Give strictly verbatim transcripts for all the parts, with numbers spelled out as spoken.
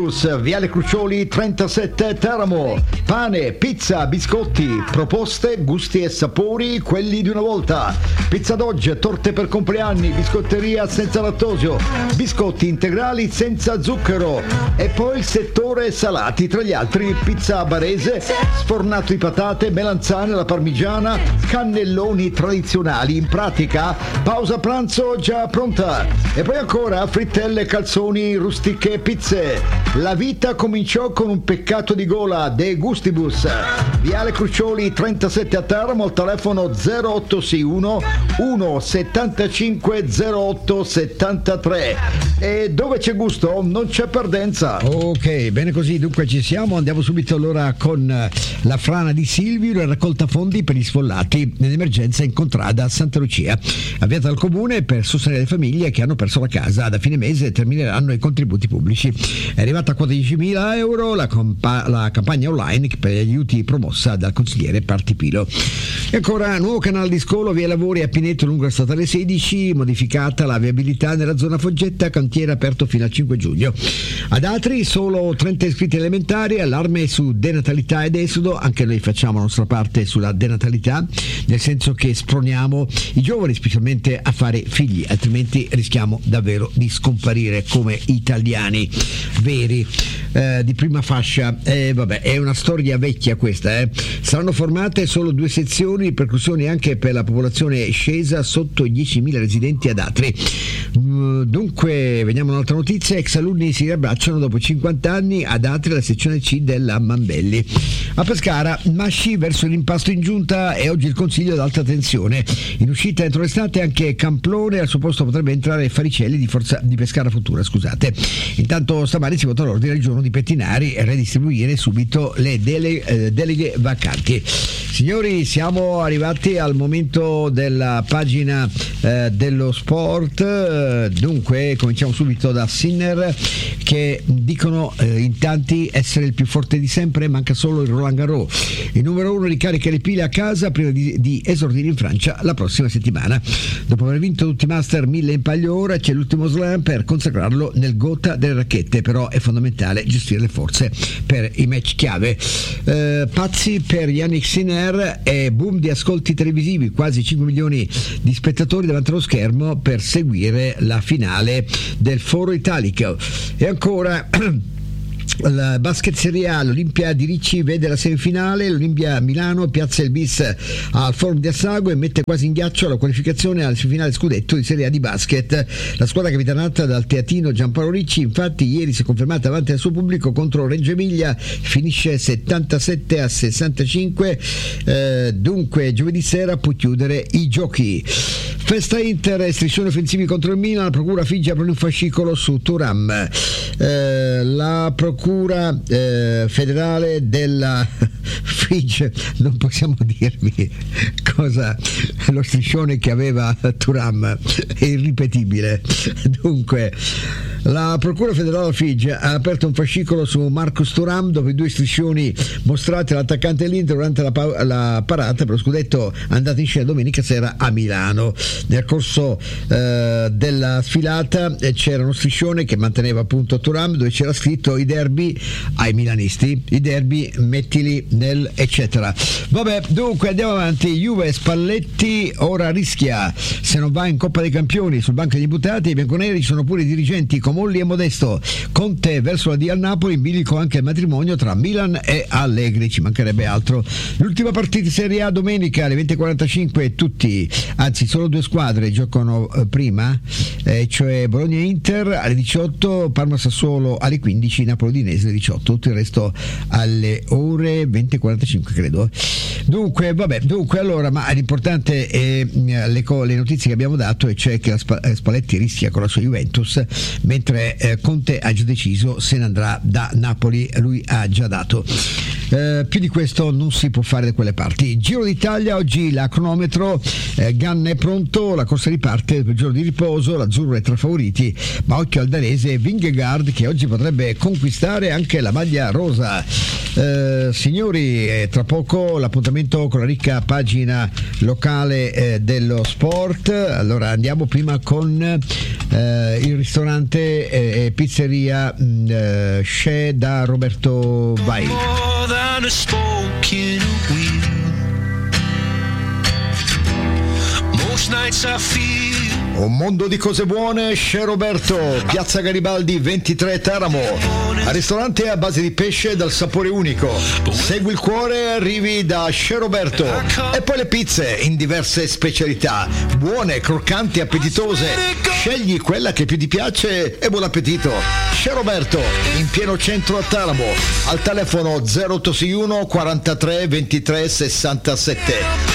Viale Crucioli trentasette Teramo. Pane, pizza, biscotti, proposte, gusti e sapori, quelli di una volta. Pizza d'oggi, torte per compleanni, biscotteria senza lattosio, biscotti integrali senza zucchero. E poi il settore salati, tra gli altri pizza barese, sfornato di patate, melanzane alla parmigiana, cannelloni tradizionali. In pratica, pausa pranzo già pronta. E poi ancora frittelle, calzoni, rustiche, pizze. La vita cominciò con un peccato di gola, De Gustibus. Viale Crucioli trentasette a Teramo, al telefono zero otto sei uno uno settantacinque zero otto settantatré. E dove c'è gusto non c'è perdenza. Ok, bene così, dunque ci siamo. Andiamo subito allora con la frana di Silvio, la raccolta fondi per gli sfollati nell'emergenza in contrada a Santa Lucia, avviata dal comune per sostenere le famiglie che hanno perso la casa. Da fine mese termineranno i contributi pubblici. È arrivata a quattordicimila euro la, compa- la campagna online per gli aiuti promossa dal consigliere Partipilo. E ancora nuovo canale di scolo, via lavori a Pineto lungo la statale sedici, modificata la viabilità nella zona Foggetta, cantiere aperto fino al cinque giugno. Ad Atri solo trenta iscritti elementari, allarme su denatalità ed esodo. Anche noi facciamo la nostra parte sulla denatalità, nel senso che sproniamo i giovani specialmente a fare figli, altrimenti rischiamo davvero di scomparire come italiani veri eh, di prima fascia. Eh, vabbè, è una storia vecchia questa. Eh. Saranno formate solo due sezioni di percussioni anche per la popolazione scesa sotto i diecimila residenti ad Atri. Uh, dunque, veniamo a un'altra notizia. Ex alunni si riabbracciano dopo cinquanta anni ad Atri, la sezione C della Mambelli. A Pescara, Masci verso l'impasto in giunta e oggi il consiglio ad alta tensione. In uscita entro l'estate anche Camplone, al suo posto potrebbe entrare Faricelli di, Forza, di Pescara Futura, scusate. Intanto stamani si vota l'ordine del giorno di Pettinari e redistribuire subito le dele, eh, deleghe vacanti. Signori, siamo arrivati al momento della pagina eh, dello sport. Eh, dunque cominciamo subito da Sinner, che dicono eh, in tanti essere il più forte di sempre, manca solo il Roland Garros. Il numero uno ricarica le pile a casa prima di, di esordire in Francia la prossima settimana. Dopo aver vinto tutti i Master mille in palio ora, c'è l'ultimo slam per consacrarlo nel gota delle racchette, però è fondamentale gestire le forze per i match chiave. Eh, pazzi per Yannick Sinner e boom di ascolti televisivi, quasi cinque milioni di spettatori davanti allo schermo per seguire la finale del Foro Italico. E ancora la basket Serie A, l'Olimpia di Ricci vede la semifinale, l'Olimpia Milano piazza il bis al Forum di Assago e mette quasi in ghiaccio la qualificazione alla semifinale scudetto di Serie A di basket. La squadra capitanata dal teatino Giampaolo Ricci infatti ieri si è confermata davanti al suo pubblico contro Reggio Emilia, finisce settantasette a sessantacinque. Eh, dunque giovedì sera può chiudere i giochi. Festa Inter, striscioni offensivi contro il Milan, la procura figge apre un fascicolo su Thuram. Eh, la procura eh, federale della Figge, non possiamo dirvi cosa lo striscione che aveva Thuram, è irripetibile. Dunque la procura federale Figge ha aperto un fascicolo su Marcus Thuram dopo i due striscioni mostrati all'attaccante dell'Inter durante la, pa- la parata per lo scudetto andata in scena domenica sera a Milano. Nel corso eh, della sfilata eh, c'era uno striscione che manteneva appunto Thuram, dove c'era scritto i derby ai milanisti, i derby mettili nel eccetera. Vabbè, dunque andiamo avanti. Juve, Spalletti ora rischia se non va in Coppa dei Campioni. Sul banco degli imputati i bianconeri ci sono pure i dirigenti Comolli e Modesto. Conte verso la D al Napoli, in bilico anche il matrimonio tra Milan e Allegri, ci mancherebbe altro. L'ultima partita di Serie A domenica alle venti e quarantacinque, tutti, anzi solo due squadre giocano eh, prima, eh, cioè Bologna e Inter alle diciotto, Parma Sassuolo alle quindici, Napoli Udinese alle diciotto, tutto il resto alle ore venti e quarantacinque credo. Dunque vabbè, dunque allora, ma l'importante è le, co- le notizie che abbiamo dato, e cioè che la Sp- Spalletti rischia con la sua Juventus, mentre eh, Conte ha già deciso se ne andrà da Napoli, lui ha già dato. Eh, più di questo non si può fare da quelle parti. Giro d'Italia, oggi la cronometro, eh, Ganna è pronto, la corsa riparte per il giorno di riposo, l'azzurro è tra favoriti, ma occhio al danese Vingegaard che oggi potrebbe conquistare anche la maglia rosa. Eh, signori, signori, eh, tra poco l'appuntamento con la ricca pagina locale eh, dello sport. Allora andiamo prima con eh, il ristorante e eh, pizzeria mh, eh, Shea da Roberto Vai. Un mondo di cose buone, Shea Roberto, piazza Garibaldi ventitré Teramo. Al ristorante a base di pesce dal sapore unico. Segui il cuore e arrivi da Shea Roberto. E poi le pizze in diverse specialità. Buone, croccanti, appetitose. Scegli quella che più ti piace e buon appetito. Shea Roberto, in pieno centro a Teramo. Al telefono zero otto sei uno quarantatré ventitré sessantasette.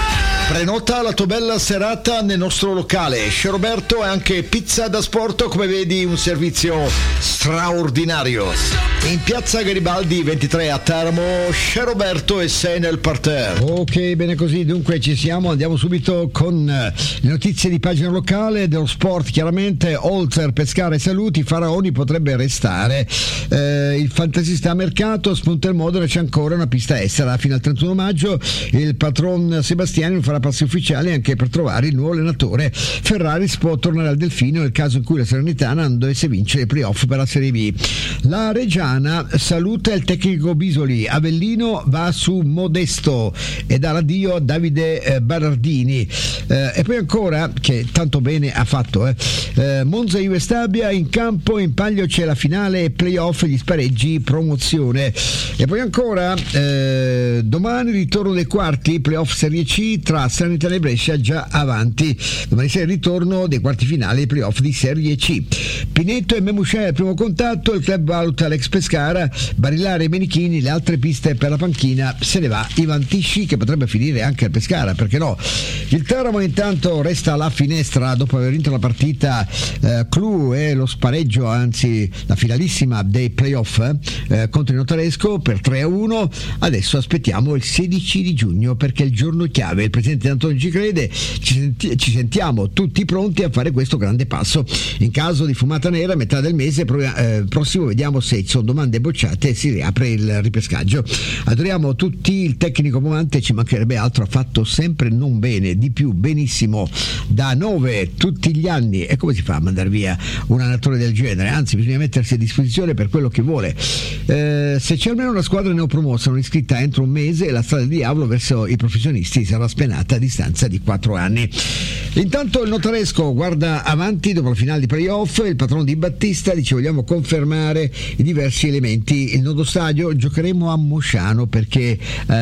Prenota la tua bella serata nel nostro locale. Shea Roberto è anche pizza da sport, come vedi un servizio straordinario. In piazza Garibaldi ventitré a Teramo, Shea Roberto e sei nel parterre. Ok, bene così, dunque ci siamo, andiamo subito con le notizie di pagina locale dello sport. Chiaramente Holzer, Pescara e Saluti, Faraoni potrebbe restare. Eh, il fantasista a mercato, spunta il Modena, c'è ancora una pista estera fino al trentuno maggio. Il patron Sebastiani farà passi ufficiali anche per trovare il nuovo allenatore. Ferrari può tornare al Delfino nel caso in cui la Salernitana non dovesse vincere i playoff per la Serie B. La Reggiana saluta il tecnico Bisoli, Avellino va su Modesto e dà l'addio a Davide Berardini. Eh, e poi ancora, che tanto bene ha fatto, eh, eh, Monza Juve Stabia, in campo, in palio c'è la finale, playoff, gli spareggi, promozione. E poi ancora eh, domani ritorno dei quarti, playoff Serie C tra Salernitana e Brescia già avanti. Domani sera il ritorno dei quarti finali e playoff di Serie C. Pineto e Memuscè al primo contatto, il club valuta l'ex Pescara, Barillare e Menichini, le altre piste per la panchina, se ne va Ivan Tisci che potrebbe finire anche al Pescara, perché no? Il Teramo intanto resta alla finestra dopo aver vinto la partita eh, clou e lo spareggio, anzi la finalissima dei playoff eh, contro il Notaresco per tre a uno. Adesso aspettiamo il sedici di giugno perché è il giorno chiave. Il presidente Antonio ci crede, ci, senti- ci sentiamo tutti pronti a fare questo grande passo. In caso di fumata nera a metà del mese pro- eh, prossimo vediamo se ci sono domande bocciate e si riapre il ripescaggio. Adoriamo tutti il tecnico Momante, ci mancherebbe altro, ha fatto sempre non bene, di più benissimo da nove tutti gli anni. E come si fa a mandare via un allenatore del genere? Anzi, bisogna mettersi a disposizione per quello che vuole. Eh, se c'è almeno una squadra neopromossa non iscritta entro un mese, la strada del diavolo verso i professionisti sarà spenata a distanza di quattro anni. Intanto il Notaresco guarda avanti dopo la finale di playoff. Il patrono Di Battista dice: vogliamo confermare i diversi elementi. Il nodo stadio giocheremo a Mosciano perché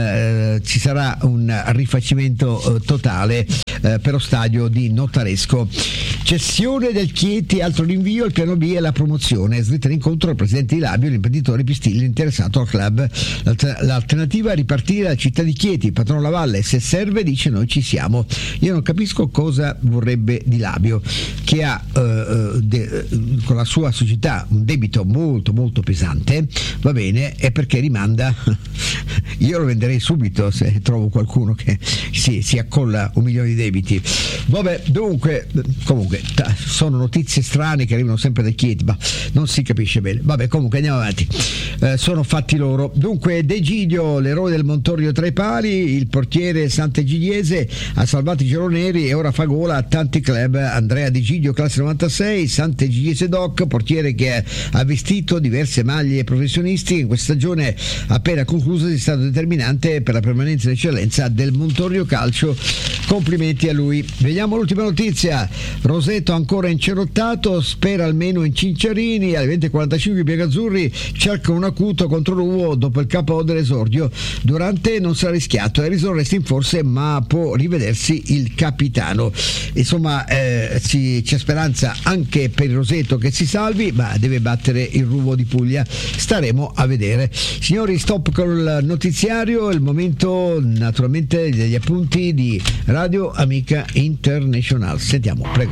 eh, ci sarà un rifacimento eh, totale eh, per lo stadio di Notaresco. Cessione del Chieti, altro rinvio, il piano B è la promozione. Slitta l'incontro al presidente di Labio, l'imprenditore Pistilli interessato al club. L'alter- l'alternativa è ripartire dalla città di Chieti, patrono Lavalle, se serve dice noi ci siamo. Io non capisco cosa vorrebbe Di Labio, che ha eh, de- con la sua società un debito molto molto pesante, va bene, e perché rimanda. Io lo venderei subito se trovo qualcuno che si, si accolla un milione di debiti. Vabbè, dunque, comunque t- sono notizie strane che arrivano sempre dai Chieti, ma non si capisce bene. Vabbè, comunque andiamo avanti. Eh, sono fatti loro. Dunque, De Giglio, l'eroe del Montorio tra i pali, il portiere sant'Egidiese ha salvato i gialloneri e ora fa gola a tanti club. Andrea De Giglio, classe novantasei, sant'Egidiese Doc, portiere che ha vestito diverse maglie professionisti in questa stagione appena conclusa, è stato determinante per la permanenza e l'eccellenza del Montorio Calcio. Complimenti a lui. Vediamo l'ultima notizia. Roseto ancora incerottato, spera almeno in Cinciarini. Alle venti e quarantacinque i biancazzurri cercano un acuto contro l'Uo dopo il K O dell'esordio. Durante non sarà rischiato, Harrison resta in forse ma può rivedersi il capitano. Insomma eh, ci, c'è speranza anche per il Roseto che si salvi, ma deve battere il Ruvo di Puglia. Staremo a vedere. Signori, stop col notiziario, il momento naturalmente degli appunti di Radio Amica International. Sentiamo, prego.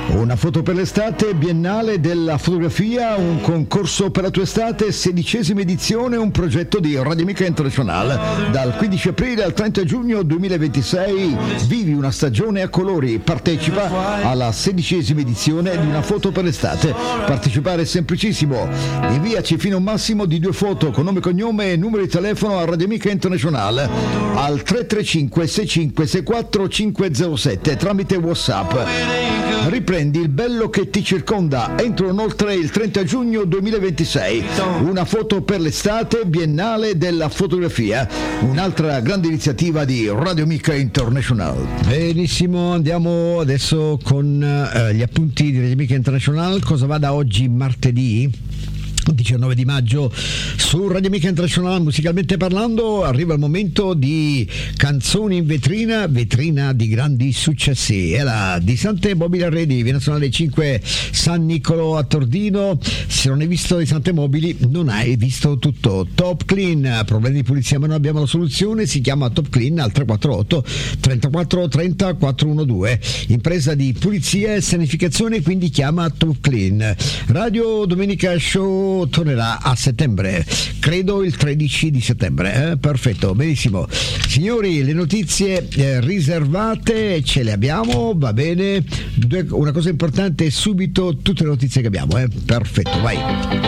Una foto per l'estate, Biennale della fotografia, un concorso per la tua estate, sedicesima edizione, un progetto di Radio Amica International. Dal quindici aprile al trenta giugno duemilaventisei vivi una stagione a colori, partecipa alla sedicesima edizione di Una foto per l'estate. Partecipare è semplicissimo, inviaci fino a un massimo di due foto con nome, cognome e numero di telefono a Radio Amica International al tre tre cinque sei cinque sei quattro cinque zero sette tramite WhatsApp. Riprendi il bello che ti circonda entro inoltre il trenta giugno duemilaventisei. Una foto per l'estate, Biennale della fotografia, un'altra grande iniziativa di Radio Amica International. Benissimo, andiamo adesso con eh, gli appunti di Radio Amica International. Cosa va da oggi martedì diciannove di maggio su Radio Amica International? Musicalmente parlando arriva il momento di canzoni in vetrina, vetrina di grandi successi. È la di Sante Mobili Arredi, via nazionale cinque San Niccolò a Tordino. Se non hai visto i Sante Mobili non hai visto tutto. Top Clean, problemi di pulizia ma noi abbiamo la soluzione, si chiama Top Clean al tre quattro otto trentaquattro trenta quattrocentododici. Impresa di pulizia e sanificazione, quindi chiama Top Clean. Radio Domenica Show tornerà a settembre, credo il tredici di settembre. Eh? Perfetto, benissimo. Signori, le notizie eh, riservate ce le abbiamo, va bene. Due, una cosa importante, subito tutte le notizie che abbiamo. Eh? Perfetto, vai.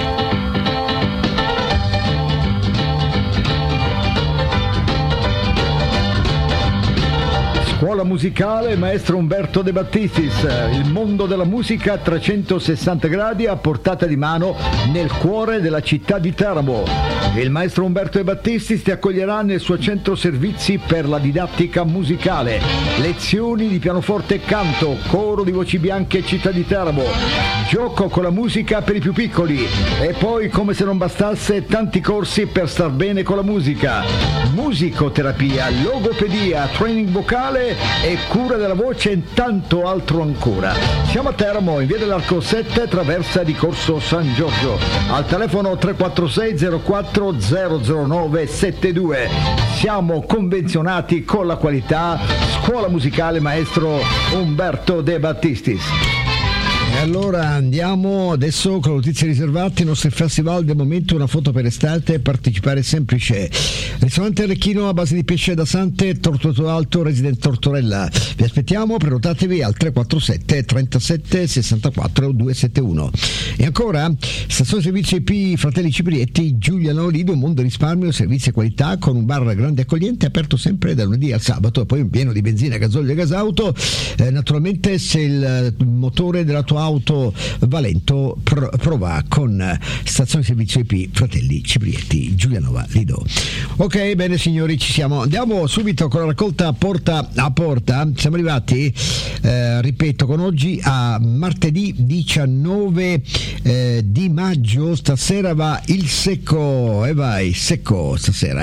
Scuola musicale Maestro Umberto De Battistis, il mondo della musica a trecentosessanta gradi a portata di mano nel cuore della città di Teramo. Il Maestro Umberto De Battistis ti accoglierà nel suo centro servizi per la didattica musicale, lezioni di pianoforte e canto, coro di voci bianche città di Teramo, gioco con la musica per i più piccoli e poi, come se non bastasse, tanti corsi per star bene con la musica, musicoterapia, logopedia, training vocale e cura della voce e tanto altro ancora. Siamo a Teramo, in via dell'Arco sette, traversa di Corso San Giorgio, al telefono tre quattro sei zero quattro zero zero nove sette due. Siamo convenzionati con la qualità. Scuola musicale Maestro Umberto De Battistis. E allora andiamo adesso con notizie riservate. I nostri festival del momento, una foto per estate, partecipare semplice. Ristorante Arlecchino a base di pesce da Sante, Tortoto Alto, Resident Tortorella. Vi aspettiamo, prenotatevi al tre quattro sette trentasette sessantaquattro duecentosettantuno. E ancora, stazione servizi I P Fratelli Ciprietti, Giuliano Lido, Mondo Risparmio, servizi e qualità, con un bar grande e accogliente, aperto sempre da lunedì al sabato, e poi pieno di benzina, gasolio e gasauto. Eh, naturalmente, se il motore della tua auto va lento, pro- prova con stazione servizio I P Fratelli Ciprietti, Giulianova Lido. Ok, bene signori, ci siamo. Andiamo subito con la raccolta porta a porta. Siamo arrivati, eh, ripeto, con oggi a martedì diciannove eh, di maggio. Stasera va il secco, e vai, secco stasera.